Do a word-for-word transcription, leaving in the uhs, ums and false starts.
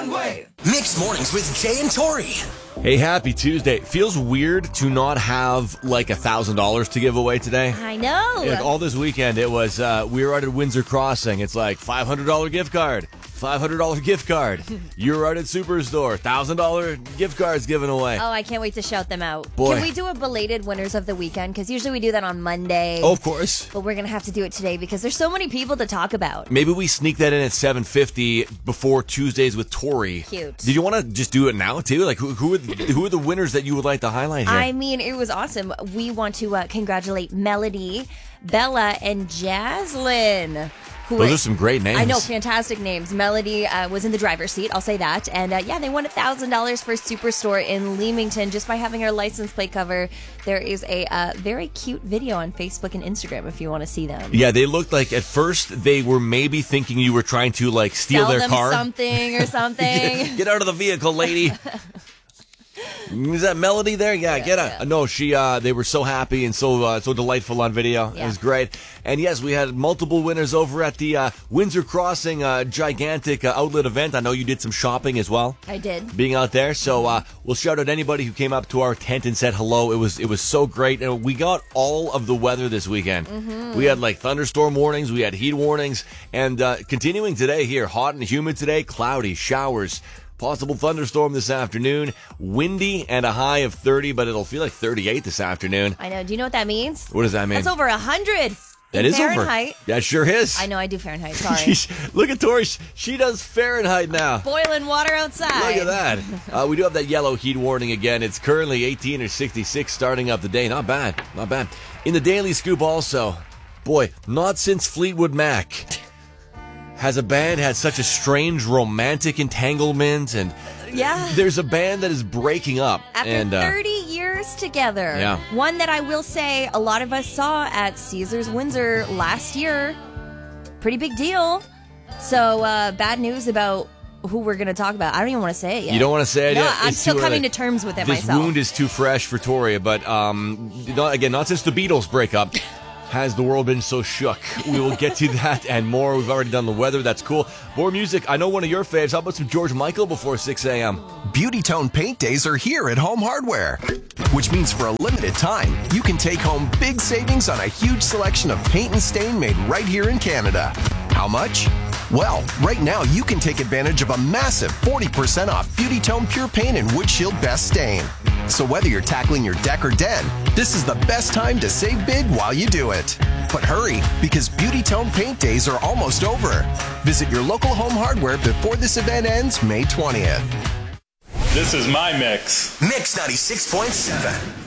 one way. Mixed Mornings with Jay and Tori. Hey, happy Tuesday. Feels weird to not have like a thousand dollars to give away today. I know. Like, all this weekend, it was, uh, we were out at Windsor Crossing. It's like five hundred dollars gift card, five hundred dollars gift card. You're out at Superstore, one thousand dollars gift cards given away. Oh, I can't wait to shout them out. Boy. Can we do a belated winners of the weekend? Because usually we do that on Monday. Oh, of course. But we're going to have to do it today because there's so many people to talk about. Maybe we sneak that in at seven fifty before Tuesdays with Tori. Cute. Did you want to just do it now, too? Like, who, who, are the, who are the winners that you would like to highlight here? I mean, it was awesome. We want to uh, congratulate Melody, Bella, and Jaslyn. Who Those were- are some great names. I know, fantastic names. Melody uh, was in the driver's seat, I'll say that. And uh, yeah, they won one thousand dollars for Superstore in Leamington just by having her license plate cover. There is a uh, very cute video on Facebook and Instagram if you want to see them. Yeah, they looked like at first they were maybe thinking you were trying to like steal Sell their them car. something or something. get, get out of the vehicle, lady. Is that Melody there? Yeah, Yeah, get out. yeah. No, she. Uh, they were so happy and so uh, so delightful on video. It Yeah. was great. And yes, we had multiple winners over at the uh, Windsor Crossing uh, gigantic uh, outlet event. I know you did some shopping as well. I did. Being out there, so uh, we'll shout out anybody who came up to our tent and said hello. It was it was so great, and we got all of the weather this weekend. Mm-hmm. We had like thunderstorm warnings, we had heat warnings, and uh, continuing today here, hot and humid today, cloudy showers. Possible thunderstorm this afternoon, windy and a high of thirty, but it'll feel like thirty-eight this afternoon. I know. Do you know what that means? What does that mean? That's over one hundred. That in is Fahrenheit. over. That sure is. I know, I do Fahrenheit. Sorry. She's- Look at Tori. She does Fahrenheit now. Boiling water outside. Look at that. Uh, we do have that yellow heat warning again. It's currently eighteen or sixty-six starting up the day. Not bad. Not bad. In the Daily Scoop also, boy, not since Fleetwood Mac has a band had such a strange romantic entanglement, and Yeah. there's a band that is breaking up. After and, uh, thirty years together. Yeah. One that I will say a lot of us saw at Caesars Windsor last year. Pretty big deal. So, uh, bad news about who we're going to talk about. I don't even want to say it yet. You don't want to say it No, yet? I'm It's still too coming early. to terms with it This myself. wound is too fresh for Tori, but um, not, again, not since the Beatles breakup has the world been so shook. We will get to that and more. We've already done the weather. That's cool. More music. I know one of your faves. How about some George Michael before six a.m.? Beauty Tone Paint Days are here at Home Hardware, which means for a limited time, you can take home big savings on a huge selection of paint and stain made right here in Canada. How much? Well, right now you can take advantage of a massive forty percent off Beauty Tone Pure Paint and Wood Shield Best Stain. So whether you're tackling your deck or den, this is the best time to save big while you do it. But hurry, because Beauty Tone Paint Days are almost over. Visit your local Home Hardware before this event ends May twentieth. This is my mix. Mix ninety-six point seven.